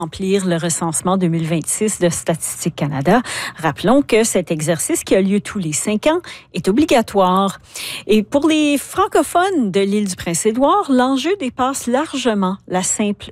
Remplir le recensement 2026 de Statistique Canada. Rappelons que cet exercice qui a lieu tous les 5 ans est obligatoire. Et pour les francophones de l'île du Prince-Édouard, l'enjeu dépasse largement la simple